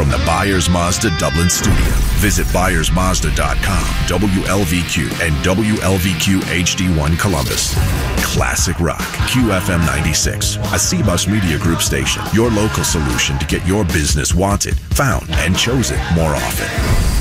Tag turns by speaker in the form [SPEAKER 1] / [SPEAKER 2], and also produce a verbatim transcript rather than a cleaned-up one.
[SPEAKER 1] from the Byers Mazda Dublin studio. Visit Byers Mazda dot com, W L V Q, and W L V Q H D one Columbus. Classic Rock, Q F M ninety-six, a C-Bus Media Group station. Your local solution to get your business wanted, found, and chosen more often.